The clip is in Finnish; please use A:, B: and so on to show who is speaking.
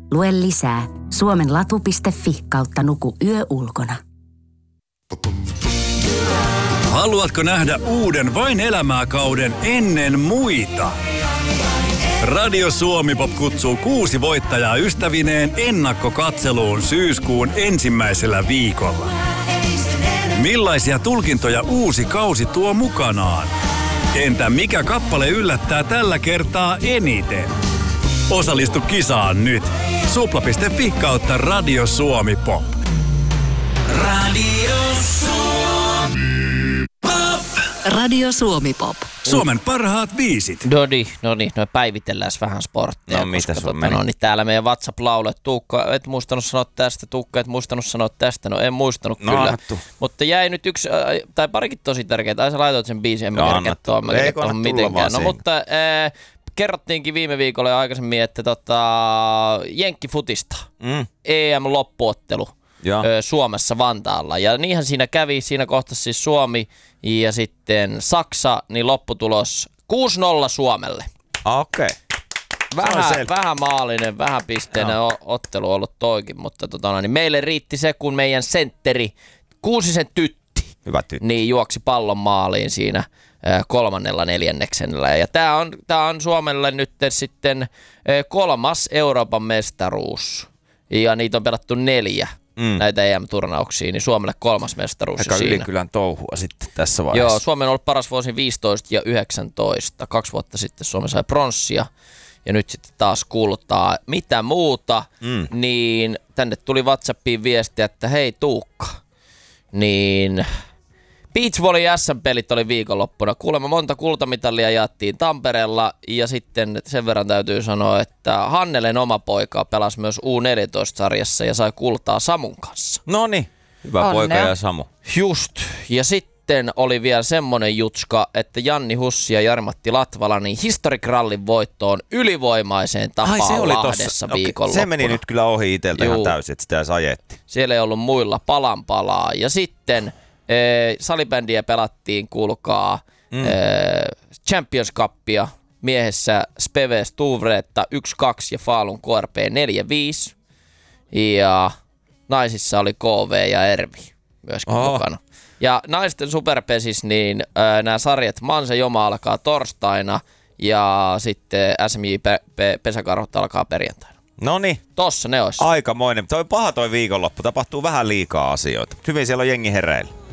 A: Lue lisää suomenlatu.fi/nuku yöulkona.
B: Haluatko nähdä uuden Vain elämää -kauden ennen muita? Radio Suomi Pop kutsuu 6 voittajaa ystävineen ennakkokatseluun syyskuun ensimmäisellä viikolla. Millaisia tulkintoja uusi kausi tuo mukanaan? Entä mikä kappale yllättää tällä kertaa eniten? Osallistu kisaan nyt. Supla.fi/Radio Suomi Pop.
C: Radio Suomi Pop.
A: Radio Suomi Pop.
B: Suomen parhaat biisit.
D: No niin, päivitellään vähän sporttia.
E: No mitä sun meni?
D: Niin täällä meidän WhatsApp-laulet. Tuukka, et muistanut sanoa tästä. Tuukka, et muistanut sanoa tästä. No en muistanut kyllä. Hattu. Mutta jäi nyt yksi, tai parikin tosi tärkeää. Ai sä laitoit sen biisin, en mä kerkeä tuohon mitenkään. No mutta kerrottiinkin viime viikolla jo aikaisemmin, että jenkkifutista. EM-loppuottelu. Suomessa Vantaalla. Ja niinhän siinä kävi. Siinä kohtasi siis Suomi ja sitten Saksa, niin lopputulos 6-0 Suomelle.
E: Okei.
D: Vähän maallinen, vähän pisteinen ottelu ollut toikin, mutta niin meille riitti se, kun meidän sentteri Kuusisen Tytti,
E: hyvä tyttö,
D: niin juoksi pallon maaliin siinä 3. neljänneksellä. Ja tää on Suomelle nyt sitten 3. Euroopan mestaruus. Ja niitä on pelattu 4. Näitä EM-turnauksia, niin Suomelle 3. mestaruus
E: aika
D: siinä.
E: Ylikylän touhua sitten tässä vaiheessa.
D: Joo, Suomi on ollut paras vuosi 15 ja 19. 2 vuotta sitten Suomi sai pronssia ja nyt sitten taas kuuluttaa mitä muuta, niin tänne tuli WhatsAppiin viestiä, että hei Tuukka, niin beachvolley SM-pelit oli viikonloppuna. Kuulemma monta kultamitalia jaettiin Tampereella ja sitten sen verran täytyy sanoa, että Hannelen oma poika pelasi myös U14-sarjassa ja sai kultaa Samun kanssa.
E: Noniin, hyvä poika ja Samu.
D: Just, ja sitten oli vielä semmonen jutska, että Janni Hussi ja Jari-Matti Latvala niin Historic Rallyn voittoon ylivoimaiseen tapaan Lahdessa viikonloppuna.
E: Se meni nyt kyllä ohi itseltä ihan täysin, että sitä edes ajettiin.
D: Siellä ei ollut muilla palanpalaa ja sitten salibändiä pelattiin, kuulkaa, Champions Cupia miehessä Speve Stuvretta 1-2 ja Falun KRP 4-5. Ja naisissa oli KV ja Ervi myöskin mukana. Ja naisten superpesis, niin nämä sarjat Mansa Joma alkaa torstaina ja sitten SMJ Pesäkarhut alkaa perjantaina.
E: Noniin.
D: Tossa ne olisi.
E: Aikamoinen. Toi paha toi viikonloppu. Tapahtuu vähän liikaa asioita. Hyvin siellä on jengi hereillä.